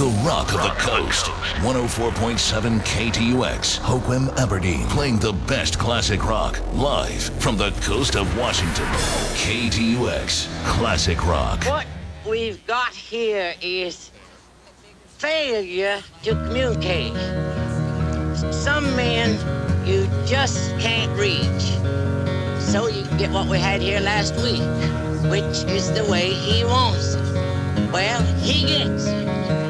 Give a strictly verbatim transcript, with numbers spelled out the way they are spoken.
The rock of the coast. one oh four point seven K T U X, Hoquiam, Aberdeen. Playing the best classic rock live from the coast of Washington. K T U X, Classic Rock. What we've got here is failure to communicate. Some men you just can't reach. So you get what we had here last week, which is the way he wants it. Well, he gets it.